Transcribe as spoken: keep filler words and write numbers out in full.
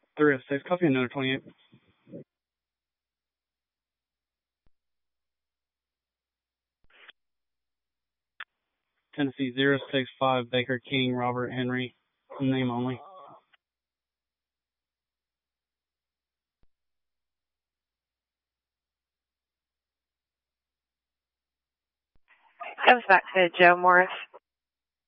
three oh six, copy another twenty-eight. Tennessee zero six five, Baker King, Robert Henry, name only. Comes back to Joe Morris.